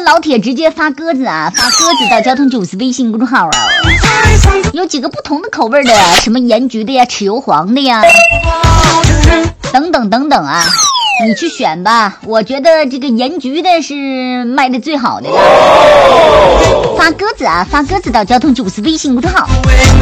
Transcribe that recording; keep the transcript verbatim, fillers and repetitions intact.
老铁直接发鸽子啊，发鸽子到交通九四微信公众号啊，有几个不同的口味的呀，什么盐焗的呀，豉油黄的呀，等等等等啊，你去选吧。我觉得这个盐焗的是卖的最好的了。发鸽子啊，发鸽子到交通九四微信公众号，